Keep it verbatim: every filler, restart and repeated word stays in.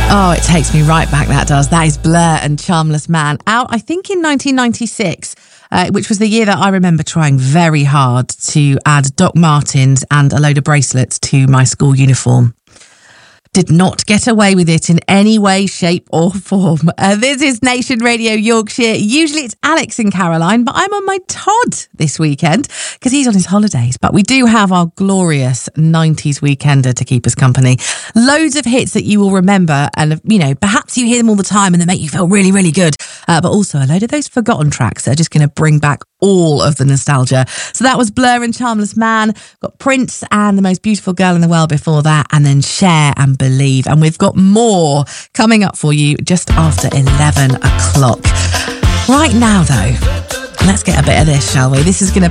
Oh, it takes me right back, that does. That is Blur and Charmless Man. Out, I think, in nineteen ninety-six, uh, which was the year that I remember trying very hard to add Doc Martens and a load of bracelets to my school uniform. Did not get away with it in any way, shape or form. Uh, this is Nation Radio Yorkshire. Usually it's Alex and Caroline, but I'm on my Todd this weekend because he's on his holidays. But we do have our glorious nineties weekender to keep us company. Loads of hits that you will remember and, you know, perhaps you hear them all the time and they make you feel really, really good. Uh, but also a load of those forgotten tracks that are just going to bring back all of the nostalgia. So that was Blur and Charmless Man. Got Prince and The Most Beautiful Girl in the World before that, and then Cher and Believe. And we've got more coming up for you just after eleven o'clock. Right now, though, let's get a bit of this, shall we? This is going to